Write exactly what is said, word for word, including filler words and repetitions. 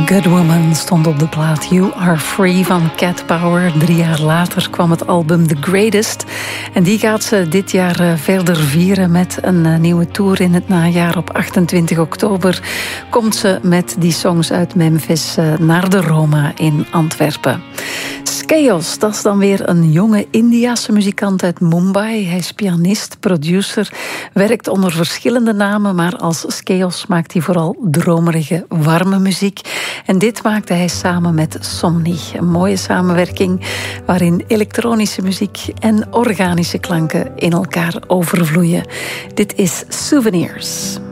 Good Woman stond op de plaat You Are Free van Cat Power. Drie jaar later kwam het album The Greatest. En die gaat ze dit jaar verder vieren met een nieuwe tour in het najaar. Op achtentwintig oktober komt ze met die songs uit Memphis naar de Roma in Antwerpen. Skeos, dat is dan weer een jonge Indiase muzikant uit Mumbai. Hij is pianist, producer, werkt onder verschillende namen, maar als Skeos maakt hij vooral dromerige, warme muziek. En dit maakte hij samen met Somni. Een mooie samenwerking waarin elektronische muziek en organische klanken in elkaar overvloeien. Dit is Souvenirs.